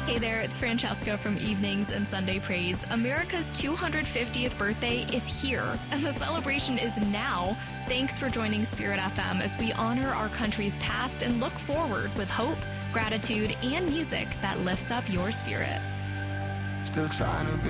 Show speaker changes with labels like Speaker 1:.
Speaker 1: Hey there, it's Francesca from Evenings and Sunday Praise. America's 250th birthday is here, and the celebration is now. Thanks for joining Spirit FM as we honor our country's past and look forward with hope, gratitude, and music that lifts up your spirit.
Speaker 2: Still trying to